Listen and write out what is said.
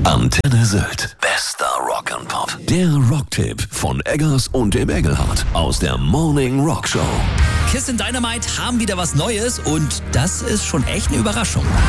Antenne Sylt. Bester Rock'n'Pop. Der Rocktipp von Eggers und dem Engelhardt aus der Morning Rock Show. Kiss and Dynamite haben wieder was Neues und das ist schon echt eine Überraschung.